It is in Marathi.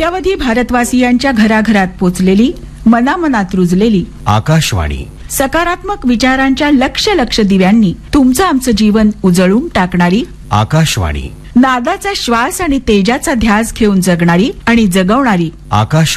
कोट्यावधी भारतवासियांच्या घराघरात पोचलेली, मनामनात रुजलेली आकाशवाणी. सकारात्मक विचारांच्या लक्ष लक्ष दिव्यांनी तुमचं आमचं जीवन उजळून टाकणारी आकाशवाणी. नादाचा श्वास आणि तेजाचा ध्यास घेऊन जगणारी आणि जगवणारी आकाशवाणी.